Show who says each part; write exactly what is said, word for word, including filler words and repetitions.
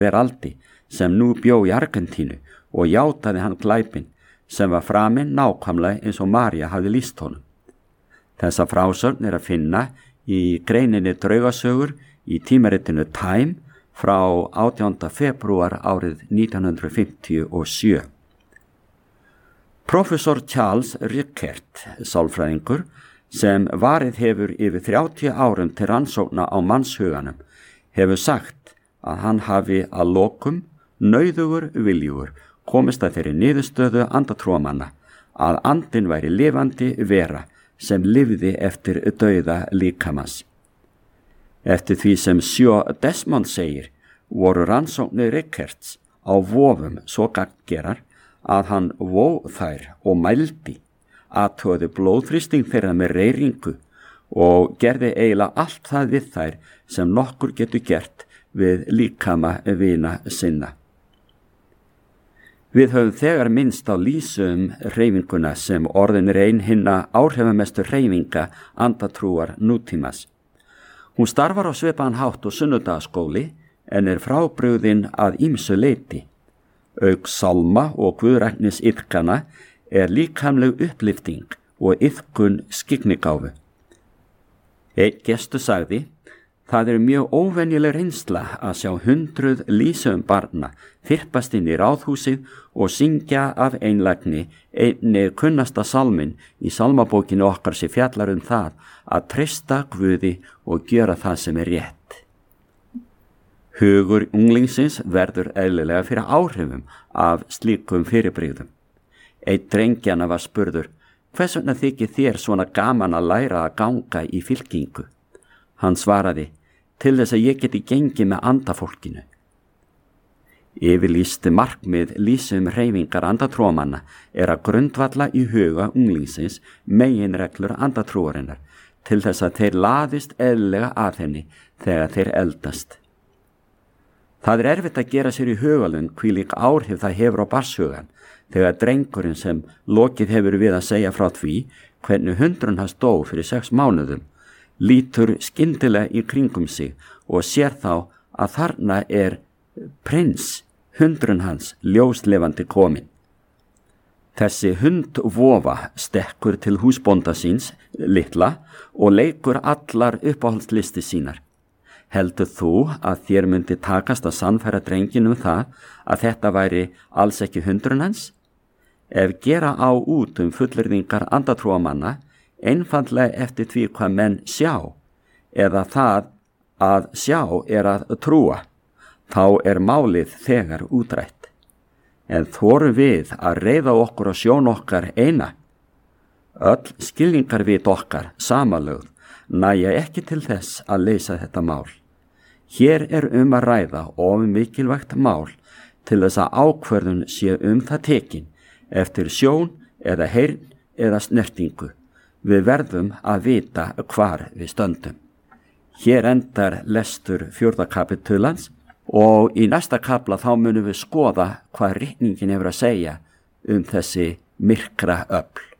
Speaker 1: Beraldi sem nú bjó í Argentínu og játaði hann glæpinn sem var framinn nákvæmlega eins og María hafði lýst honum. Þessa frásögn er að finna í greininni Draugasögur í tímaritinu Time frá átjánda febrúar árið nítján hundruð fimmtíu og sjö. Professor Charles Rickert, sálfræðingur, sem varið hefur yfir þrjátíu árum til rannsókna á mannshuganum, hefur sagt að hann hafi að lokum nauðugur viljugur komist að þeirri niðurstöðu andatrúarmanna að andinn væri lifandi vera sem lifði eftir dauða líkamans. Eftir því sem Sjó Desmond segir, voru rannsóknir Rickerts á vofum svo gagngerar að hann vó þær og mældi, athugaði blóðþrýsting þeirra með reyringu og gerði eiginlega allt það við þær sem nokkur getur gert við líkama vina sinna. Við höfum þegar minnst á Lísu um hreyfinguna sem orðin er ein hinna áhrifamestu hreyfinga andatrúar nútímas. Hún starfar á svipaðan hátt og sunnudagaskóli en er frábrugðin að ýmsu leyti. Auk sálma og guðræknis iðkana er líkamleg upplifting og iðkun skyggnigáfu. Einn gestur sagði, það er mjög óvenjuleg reynsla að sjá hundruð Lísum barna þyrpast inn í ráðhúsið og syngja af einlægni einni kunnasta sálmin í sálmabókinu okkar sem fjallar um það að treysta Guði og gjöra það sem er rétt. Hugur unglingsins verður eðlilega fyrir áhrifum af slíkum fyrirbrigðum. Einn drengjana var spurður, hvers vegna þykir þér svona gaman að læra að ganga í fylkingu? Hann svaraði, til þess að ég geti gengið með andafólkinu. Yfirlýst markmið Lísum hreyfingar andatrúarmanna er að grundvalla í huga unglingsins meginreglur andatrúarinnar til þess að þeir laðist eðlilega að henni þegar þeir eldast. Það er erfitt að gera sér í hugalund hvílík áhrif það hefur á barnshugan þegar drengurinn sem lokið hefur við að segja frá því hvernig hundurinn hans dó fyrir sex mánuðum lítur skyndilega í kringum sig og sér þá að þarna er prins, hundurinn hans, ljóslefandi komin. Þessi hundvofa stekkur til húsbónda síns, litla, og leikur allar uppáhaldslisti sínar. Heldur þú að þér myndi takast að sannfæra drenginn um það að þetta væri alls ekki hundurinn hans? Ef gera á út um fullyrðingar andatrúarmanna, einfaldlega eftir því hvað menn sjá, eða það að sjá er að trúa, þá er málið þegar útrætt. En þorum við að reiða okkur á sjón okkar eina? Öll skilningarvit okkar samanlögð nægja ekki til þess að leysa þetta mál. Hér er um að ræða of mikilvægt mál til þess að ákvörðun sé um það tekin eftir sjón eða heyrn eða snertingu. Við verðum að vita hvar við stöndum. Hér endar lestur fjórða kapitulans og í næsta kapla þá munum við skoða hvað ritningin hefur að segja um þessi myrkra öfl.